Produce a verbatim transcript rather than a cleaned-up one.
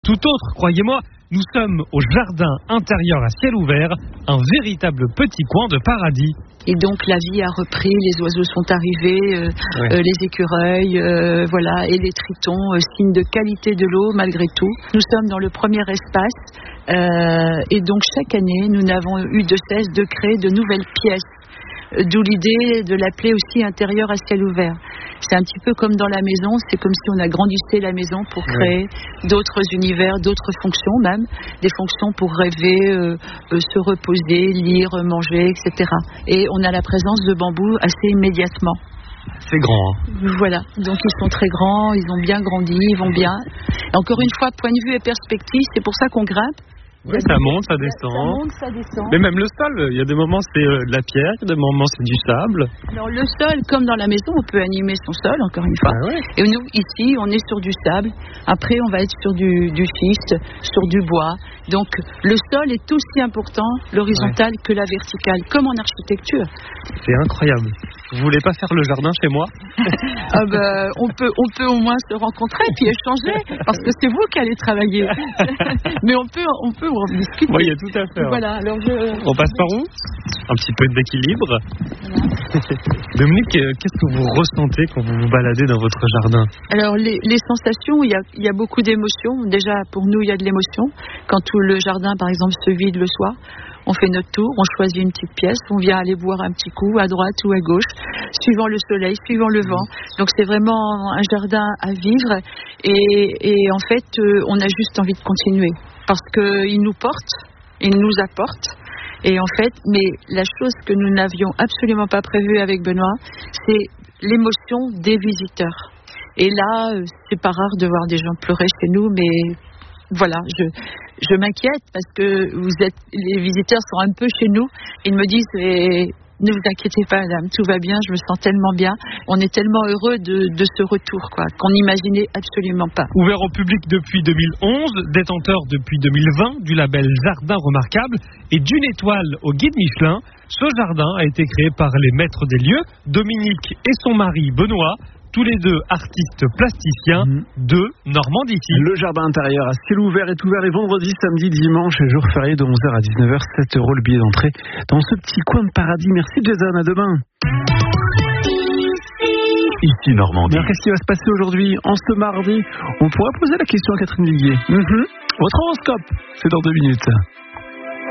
tout autre, croyez-moi. Nous sommes au jardin intérieur à ciel ouvert, un véritable petit coin de paradis. Et donc la vie a repris, les oiseaux sont arrivés, euh, Oui. euh, les écureuils, euh, voilà, et les tritons, euh, signe de qualité de l'eau malgré tout. Nous sommes dans le premier espace euh, et donc chaque année nous n'avons eu de cesse de créer de nouvelles pièces. D'où l'idée de l'appeler aussi intérieur à ciel ouvert. C'est un petit peu comme dans la maison, c'est comme si on agrandissait la maison pour créer oui. d'autres univers, d'autres fonctions même, des fonctions pour rêver, euh, euh, se reposer, lire, manger, et cetera. Et on a la présence de bambous assez immédiatement. C'est grand. Hein. Voilà, donc ils sont très grands, ils ont bien grandi, ils vont bien. Et encore une fois, point de vue et perspective, c'est pour ça qu'on grimpe. Oui, ça monte, ça descend. Ça monte, ça descend. Mais même le sol, il y a des moments c'est euh, de la pierre, il y a des moments c'est du sable. Alors le sol, comme dans la maison, on peut animer son sol, encore une fois. Ah ouais. Et nous, ici, on est sur du sable. Après, on va être sur du, du schiste, sur du bois. Donc le sol est aussi important, l'horizontal, ouais. que la verticale, comme en architecture. C'est incroyable. Vous voulez pas faire le jardin chez moi? Ah ben, on peut, on peut au moins se rencontrer puis échanger, parce que c'est vous qui allez travailler. Mais on peut, on peut en discuter. Oui, il y a tout à faire. Voilà, alors je... On passe par où? Un petit peu d'équilibre. Voilà. Dominique, qu'est-ce que vous ressentez quand vous vous baladez dans votre jardin? Alors les, les sensations, il y a, il y a beaucoup d'émotions. Déjà pour nous, il y a de l'émotion. Quand tout le jardin, par exemple, se vide le soir, on fait notre tour, on choisit une petite pièce, on vient aller boire un petit coup à droite ou à gauche, suivant le soleil, suivant le vent. Donc c'est vraiment un jardin à vivre et, et en fait, euh, on a juste envie de continuer parce qu'il nous porte, il nous apporte. Et en fait, mais la chose que nous n'avions absolument pas prévue avec Benoît, c'est l'émotion des visiteurs. Et là, euh, c'est pas rare de voir des gens pleurer chez nous, mais voilà, je, je m'inquiète parce que vous êtes, les visiteurs sont un peu chez nous. Ils me disent, eh, ne vous inquiétez pas, madame, tout va bien, je me sens tellement bien. On est tellement heureux de, de ce retour, quoi, qu'on n'imaginait absolument pas. Ouvert au public depuis deux mille onze, détenteur depuis deux mille vingt du label Jardin Remarquable et d'une étoile au guide Michelin, ce jardin a été créé par les maîtres des lieux, Dominique et son mari Benoît. Tous les deux artistes plasticiens mmh. de Normandie. Le jardin intérieur à ciel ouvert est ouvert les vendredis, samedi, dimanche et jours fériés de onze heures à dix-neuf heures. sept euros le billet d'entrée dans ce petit coin de paradis. Merci Jason, à demain. Ici Normandie. Alors, qu'est-ce qui va se passer aujourd'hui, en ce mardi? On pourra poser la question à Catherine Viguier. Mmh. Votre horoscope, c'est dans deux minutes.